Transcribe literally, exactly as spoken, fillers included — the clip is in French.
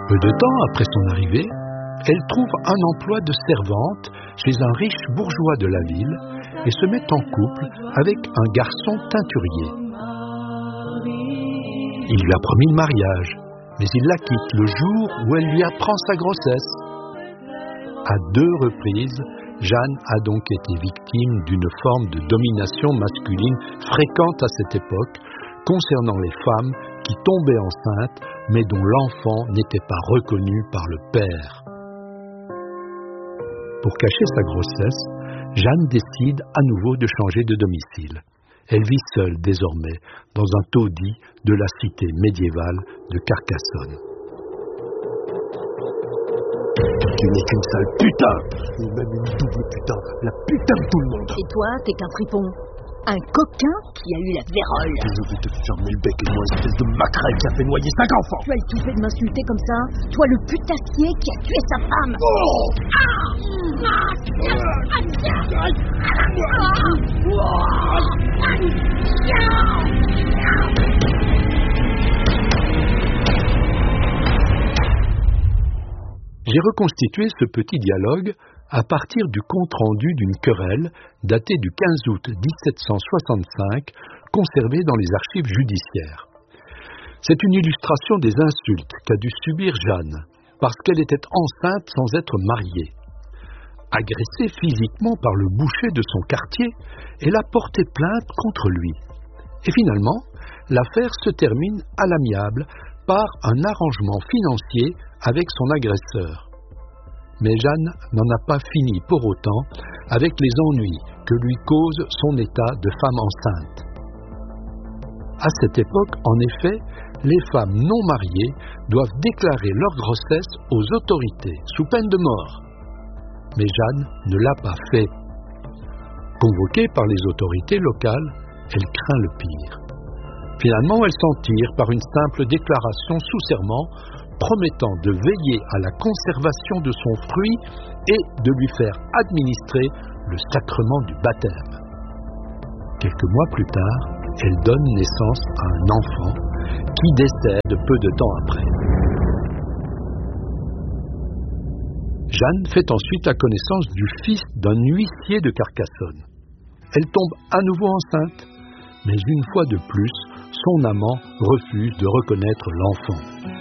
Peu de temps après son arrivée, elle trouve un emploi de servante chez un riche bourgeois de la ville et se met en couple avec un garçon teinturier. Il lui a promis le mariage, mais il la quitte le jour où elle lui apprend sa grossesse. À deux reprises, Jeanne a donc été victime d'une forme de domination masculine fréquente à cette époque, concernant les femmes qui tombaient enceintes, mais dont l'enfant n'était pas reconnu par le père. Pour cacher sa grossesse, Jeanne décide à nouveau de changer de domicile. Elle vit seule désormais dans un taudis de la cité médiévale de Carcassonne. Tu n'es qu'une sale putain, et même une double putain, la putain de tout le monde. Et toi, t'es qu'un fripon, un coquin qui a eu la vérole. Je vais te fermer le bec et moi, espèce de maquerelle qui a fait noyer cinq enfants. Tu as le toupet de m'insulter comme ça, toi le putassier qui a tué sa femme. Oh J'ai reconstitué ce petit dialogue à partir du compte-rendu d'une querelle datée du quinze août dix-sept cent soixante-cinq, conservé dans les archives judiciaires. C'est une illustration des insultes qu'a dû subir Jeanne, parce qu'elle était enceinte sans être mariée. Agressée physiquement par le boucher de son quartier, elle a porté plainte contre lui. Et finalement, l'affaire se termine à l'amiable par un arrangement financier avec son agresseur. Mais Jeanne n'en a pas fini pour autant avec les ennuis que lui cause son état de femme enceinte. À cette époque, en effet, les femmes non mariées doivent déclarer leur grossesse aux autorités sous peine de mort. Mais Jeanne ne l'a pas fait. Convoquée par les autorités locales, elle craint le pire. Finalement, elle s'en tire par une simple déclaration sous serment promettant de veiller à la conservation de son fruit et de lui faire administrer le sacrement du baptême. Quelques mois plus tard, elle donne naissance à un enfant qui décède peu de temps après. Jeanne fait ensuite la connaissance du fils d'un huissier de Carcassonne. Elle tombe à nouveau enceinte, mais une fois de plus, son amant refuse de reconnaître l'enfant.